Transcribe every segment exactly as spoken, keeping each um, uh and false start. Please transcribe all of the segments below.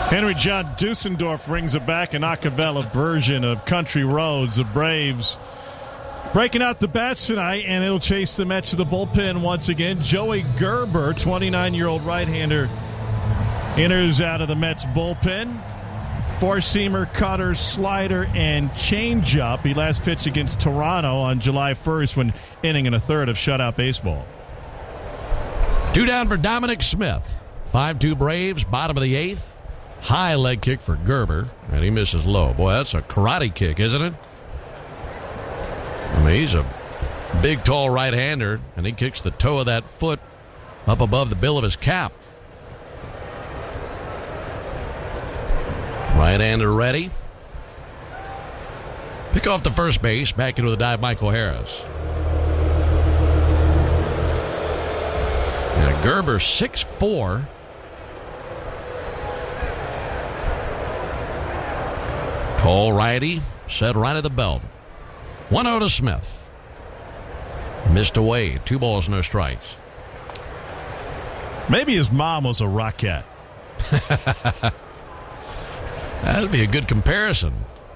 Henry John Dusendorf brings it back, an a cappella version of Country Roads. The Braves breaking out the bats tonight, and it'll chase the Mets to the bullpen once again. Joey Gerber, twenty-nine-year-old right-hander, enters out of the Mets bullpen. Four-seamer, cutter, slider, and changeup. He last pitched against Toronto on July first when inning and a third of shutout baseball. Two down for Dominic Smith. five two Braves, bottom of the eighth. High leg kick for Gerber, and he misses low. Boy, that's a karate kick, isn't it? I mean, he's a big, tall right-hander, and he kicks the toe of that foot up above the bill of his cap. Right-hander ready. Pick off the first base, back into the dive, Michael Harris. Now, Gerber, six four. Tall righty, set right at the belt. one oh to Smith. Missed away. Two balls, no strikes. Maybe his mom was a Rockette. That'd be a good comparison.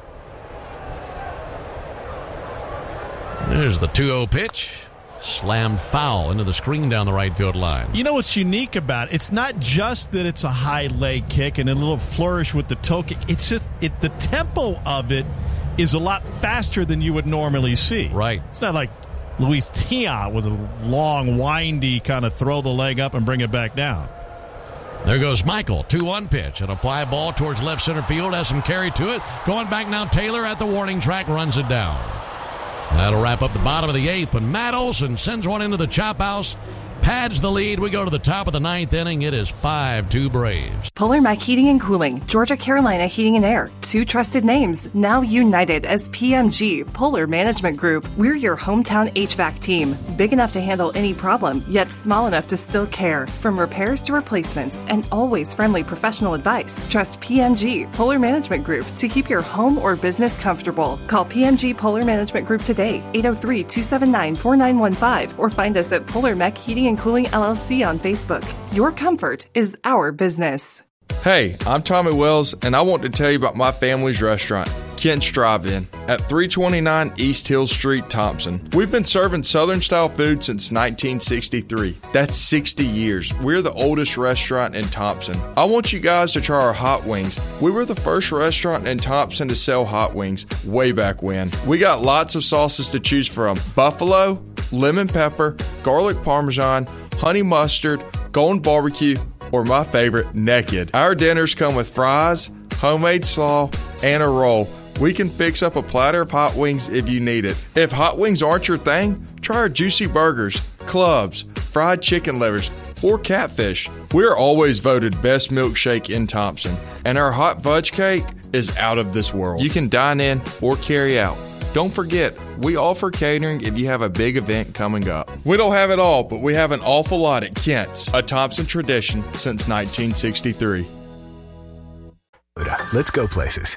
There's the two oh pitch. Slammed foul into the screen down the right field line. You know what's unique about it? It's not just that it's a high leg kick and a little flourish with the toe kick. It's just it, the tempo of it is a lot faster than you would normally see. Right. It's not like Luis Tiant with a long, windy kind of throw the leg up and bring it back down. There goes Michael. two one pitch and a fly ball towards left center field. Has some carry to it. Going back now, Taylor at the warning track runs it down. That'll wrap up the bottom of the eighth, but Matt Olson sends one into the chop house, pads the lead. We go to the top of the ninth inning. It is five two Braves. Polar Mac Heating and Cooling, Georgia Carolina Heating and Air. Two trusted names, now united as P M G, Polar Management Group. We're your hometown H V A C team. Big enough to handle any problem, yet small enough to still care. From repairs to replacements, and always friendly professional advice. Trust P M G, Polar Management Group, to keep your home or business comfortable. Call P M G Polar Management Group today, eight oh three, two seven nine, four nine one five, or find us at Polar Mac Heating and Cooling L L C on Facebook. Your comfort is our business. Hey, I'm Tommy Wells, and I want to tell you about my family's restaurant, Kent's Drive-In, at three twenty-nine East Hill Street, Thompson. We've been serving Southern-style food since nineteen sixty-three. That's sixty years. We're the oldest restaurant in Thompson. I want you guys to try our hot wings. We were the first restaurant in Thompson to sell hot wings way back when. We got lots of sauces to choose from. Buffalo, lemon pepper, garlic parmesan, honey mustard, golden barbecue, or my favorite, naked. Our dinners come with fries, homemade slaw, and a roll. We can fix up a platter of hot wings if you need it. If hot wings aren't your thing, try our juicy burgers, clubs, fried chicken livers, or catfish. We're always voted best milkshake in Thompson, and our hot fudge cake is out of this world. You can dine in or carry out. Don't forget, we offer catering if you have a big event coming up. We don't have it all, but we have an awful lot at Kent's, a Thompson tradition since nineteen sixty-three. Let's go places.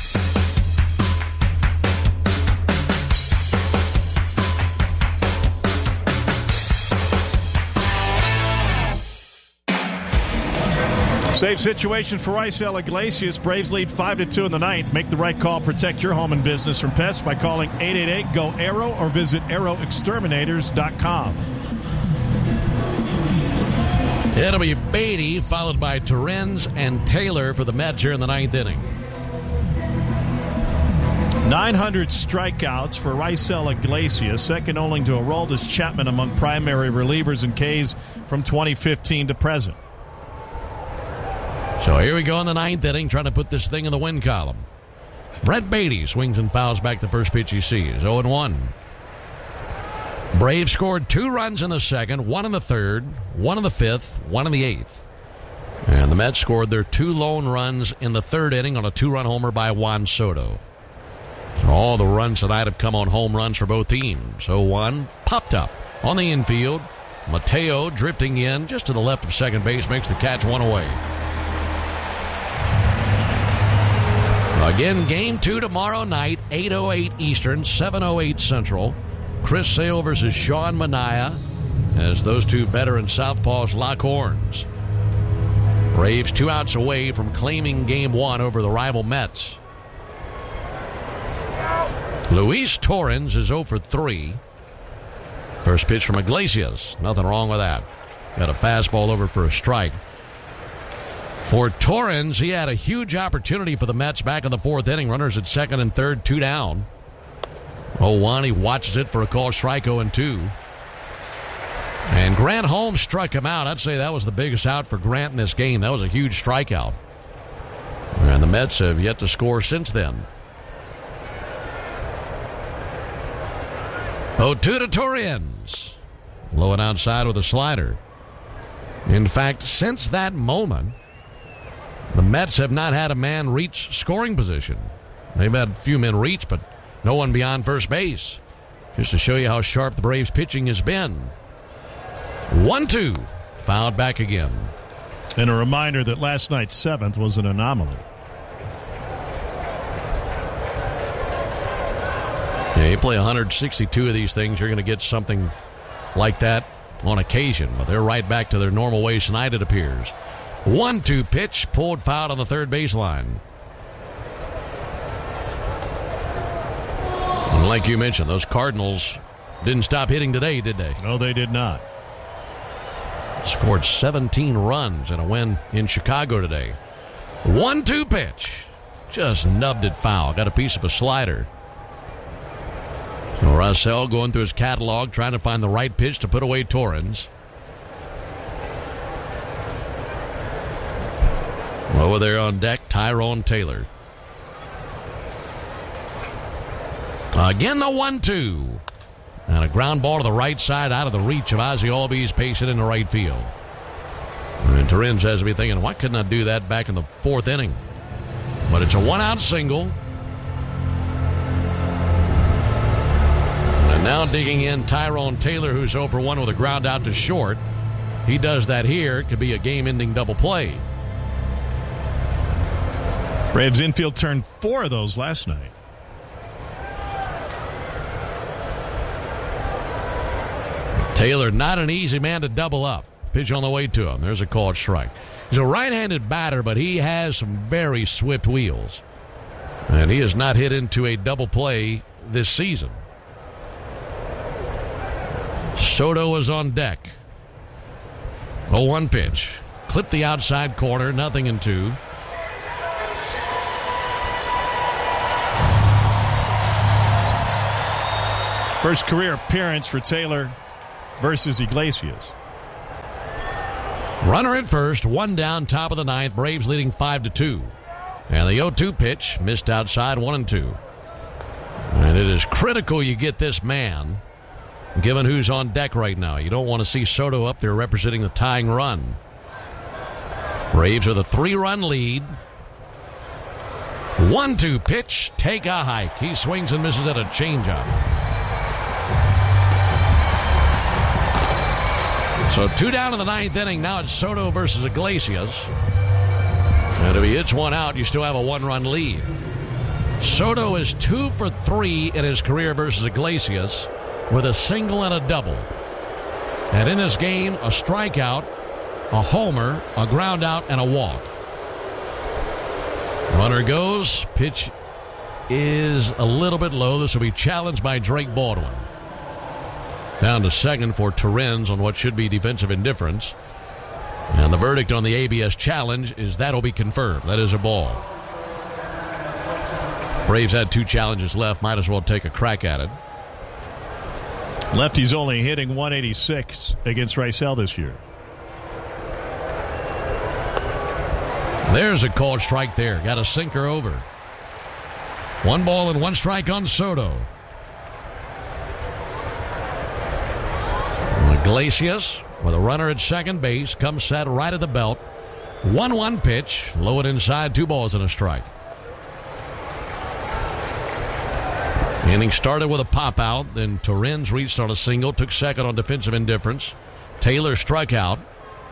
Safe situation for Raisel Iglesias. Braves lead five to two in the ninth. Make the right call. Protect your home and business from pests by calling eight eight eight, G O, ARROW or visit arrow exterminators dot com. It'll be Beatty, followed by Torrens and Taylor for the Mets here in the ninth inning. nine hundred strikeouts for Raisel Iglesias, second only to Aroldis Chapman among primary relievers and Ks from twenty fifteen to present. So here we go in the ninth inning, trying to put this thing in the win column. Brett Beatty swings and fouls back the first pitch he sees, oh and one. Braves scored two runs in the second, one in the third, one in the fifth, one in the eighth. And the Mets scored their two lone runs in the third inning on a two-run homer by Juan Soto. So all the runs tonight have come on home runs for both teams. oh one, popped up on the infield. Mateo drifting in just to the left of second base, makes the catch one away. Again, game two tomorrow night, eight oh eight Eastern, seven oh eight Central. Chris Sale versus Sean Manaea as those two veteran southpaws lock horns. Braves two outs away from claiming game one over the rival Mets. Luis Torrens is oh for three. First pitch from Iglesias. Nothing wrong with that. Got a fastball over for a strike. For Torrens, he had a huge opportunity for the Mets back in the fourth inning. Runners at second and third, two down. oh one, he watches it for a call strike, oh and two. And Grant Holmes struck him out. I'd say that was the biggest out for Grant in this game. That was a huge strikeout. And the Mets have yet to score since then. oh two to Torrens. Low and outside with a slider. In fact, since that moment, the Mets have not had a man reach scoring position. They've had a few men reach, but no one beyond first base. Just to show you how sharp the Braves' pitching has been. one two. Fouled back again. And a reminder that last night's seventh was an anomaly. Yeah, you play one hundred sixty-two of these things, you're going to get something like that on occasion. But they're right back to their normal ways tonight, it appears. one two pitch, pulled foul on the third baseline. And like you mentioned, those Cardinals didn't stop hitting today, did they? No, they did not. Scored seventeen runs in a win in Chicago today. one two pitch. Just nubbed it foul. Got a piece of a slider. So Russell going through his catalog, trying to find the right pitch to put away Torrens. Over there on deck, Tyrone Taylor. Again, the one two. And a ground ball to the right side out of the reach of Ozzie Albies, pacing in the right field. And Torrens has to be thinking, why couldn't I do that back in the fourth inning? But it's a one-out single. And now digging in Tyrone Taylor, who's oh for one with a ground out to short. He does that here. It could be a game-ending double play. Braves infield turned four of those last night. Taylor, not an easy man to double up. Pitch on the way to him. There's a called strike. He's a right-handed batter, but he has some very swift wheels. And he has not hit into a double play this season. Soto is on deck. oh one pitch. Clipped the outside corner, nothing in two. First career appearance for Taylor versus Iglesias. Runner at first, one down, top of the ninth. Braves leading five to two. And the oh two pitch missed outside, one and two. And it is critical you get this man, given who's on deck right now. You don't want to see Soto up there representing the tying run. Braves with a three-run lead. one two pitch, take a hike. He swings and misses at a changeup. So two down in the ninth inning. Now it's Soto versus Iglesias. And if he hits one out, you still have a one-run lead. Soto is two for three in his career versus Iglesias with a single and a double. And in this game, a strikeout, a homer, a ground out, and a walk. Runner goes. Pitch is a little bit low. This will be challenged by Drake Baldwin. Down to second for Torrens on what should be defensive indifference. And the verdict on the A B S challenge is that'll be confirmed. That is a ball. Braves had two challenges left. Might as well take a crack at it. Lefty's only hitting one eighty-six against Rysel this year. There's a called strike there. Got a sinker over. One ball and one strike on Soto. Iglesias with a runner at second base. Comes set right at the belt. one one pitch. Low and inside. Two balls and a strike. Inning started with a pop out. Then Torrens reached on a single. Took second on defensive indifference. Taylor struck out.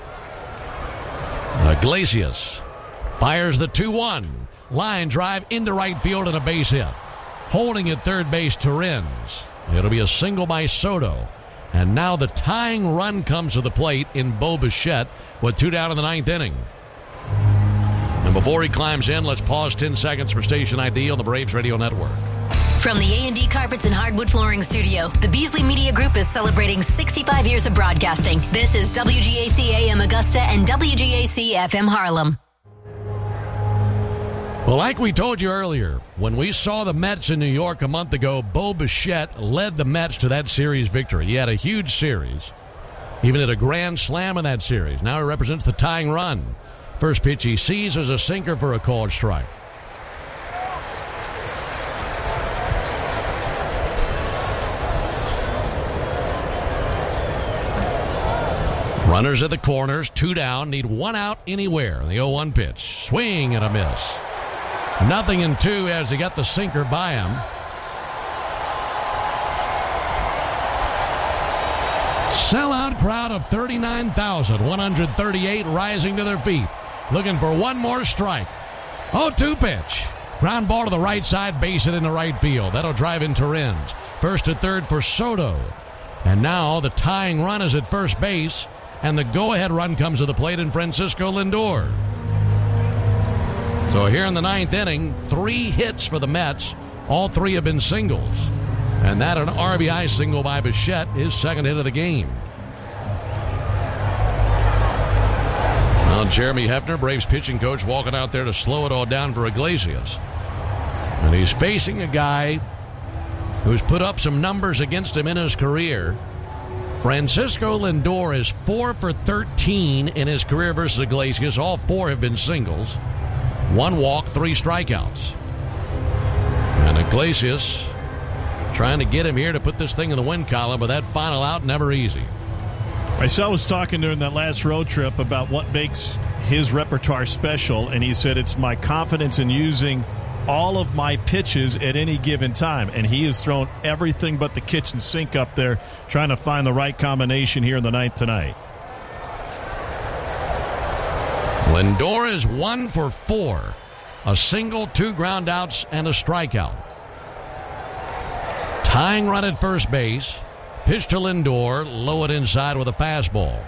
Iglesias fires the two one. Line drive into right field and a base hit. Holding at third base, Torrens. It'll be a single by Soto. And now the tying run comes to the plate in Bo Bichette with two down in the ninth inning. And before he climbs in, let's pause ten seconds for station I D on the Braves Radio Network. From the A and D Carpets and Hardwood Flooring Studio, the Beasley Media Group is celebrating sixty-five years of broadcasting. This is W G A C A M Augusta and W G A C F M Harlem. Well, like we told you earlier, when we saw the Mets in New York a month ago, Bo Bichette led the Mets to that series victory. He had a huge series, even at a grand slam in that series. Now he represents the tying run. First pitch he sees is a sinker for a called strike. Runners at the corners, two down, need one out anywhere. The oh one pitch, swing and a miss. Nothing in two as he got the sinker by him. Sellout crowd of thirty-nine thousand one hundred thirty-eight rising to their feet, looking for one more strike. oh two pitch. Ground ball to the right side, base it in the right field. That'll drive in Torrens. First to third for Soto. And now the tying run is at first base, and the go-ahead run comes to the plate in Francisco Lindor. So here in the ninth inning, three hits for the Mets. All three have been singles. And that an R B I single by Bichette, his second hit of the game. Well, Jeremy Hefner, Braves pitching coach, walking out there to slow it all down for Iglesias. And he's facing a guy who's put up some numbers against him in his career. Francisco Lindor is four for thirteen in his career versus Iglesias. All four have been singles. One walk, three strikeouts. And Iglesias trying to get him here to put this thing in the win column, but that final out, never easy. Marcel was talking during that last road trip about what makes his repertoire special, and he said it's my confidence in using all of my pitches at any given time. And he has thrown everything but the kitchen sink up there, trying to find the right combination here in the ninth tonight. Lindor is one for four. A single, two ground outs, and a strikeout. Tying run at first base. Pitch to Lindor, low it inside with a fastball.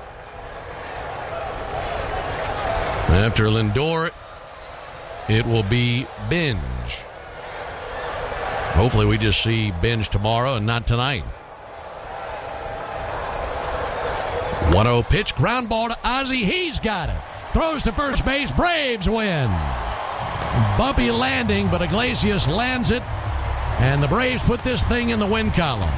After Lindor, it will be Binge. Hopefully we just see Binge tomorrow and not tonight. one oh pitch, ground ball to Ozzie. He's got it. Throws to first base. Braves win. Bumpy landing, but Iglesias lands it. And the Braves put this thing in the win column.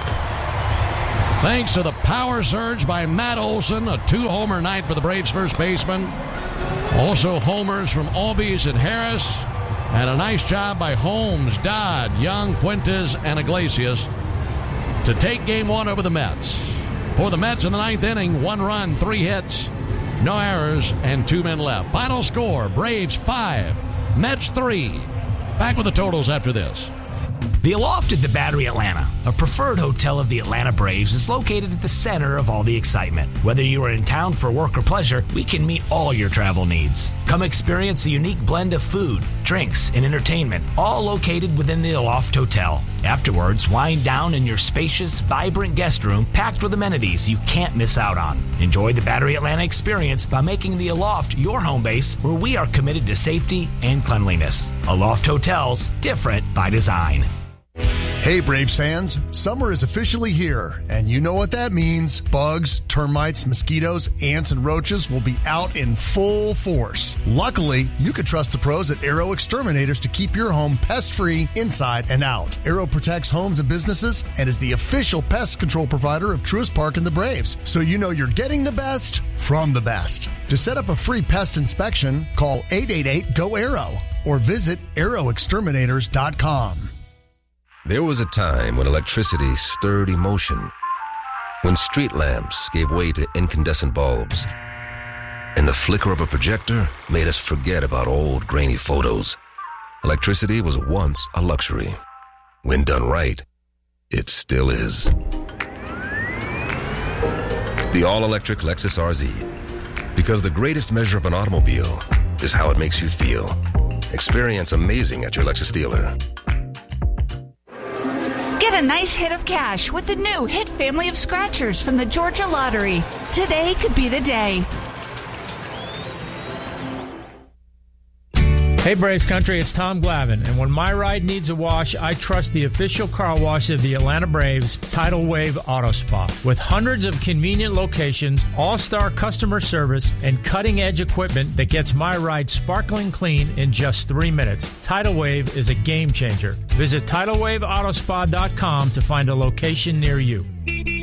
Thanks to the power surge by Matt Olson, a two-homer night for the Braves first baseman. Also homers from Albies and Harris. And a nice job by Holmes, Dodd, Young, Fuentes, and Iglesias to take game one over the Mets. For the Mets in the ninth inning, one run, three hits, no errors, and two men left. Final score, Braves five, Mets three. Back with the totals after this. The Aloft at the Battery Atlanta, a preferred hotel of the Atlanta Braves, is located at the center of all the excitement. Whether you are in town for work or pleasure, we can meet all your travel needs. Come experience a unique blend of food, drinks, and entertainment, all located within the Aloft Hotel. Afterwards, wind down in your spacious, vibrant guest room packed with amenities you can't miss out on. Enjoy the Battery Atlanta experience by making the Aloft your home base, where we are committed to safety and cleanliness. Aloft Hotels, different by design. Hey Braves fans, summer is officially here, and you know what that means. Bugs, termites, mosquitoes, ants, and roaches will be out in full force. Luckily, you can trust the pros at Aero Exterminators to keep your home pest-free inside and out. Aero protects homes and businesses and is the official pest control provider of Truist Park and the Braves, so you know you're getting the best from the best. To set up a free pest inspection, call eight eight eight, G O, A E R O or visit aero exterminators dot com. There was a time when electricity stirred emotion, when street lamps gave way to incandescent bulbs, and the flicker of a projector made us forget about old grainy photos. Electricity was once a luxury. When done right, it still is. The all-electric Lexus R Z. Because the greatest measure of an automobile is how it makes you feel. Experience amazing at your Lexus dealer. Get a nice hit of cash with the new Hit family of scratchers from the Georgia Lottery. Today could be the day. Hey Braves Country, it's Tom Glavine, and when my ride needs a wash, I trust the official car wash of the Atlanta Braves, Tidal Wave Auto Spa. With hundreds of convenient locations, all-star customer service, and cutting-edge equipment that gets my ride sparkling clean in just three minutes, Tidal Wave is a game changer. Visit tidal wave auto spa dot com to find a location near you.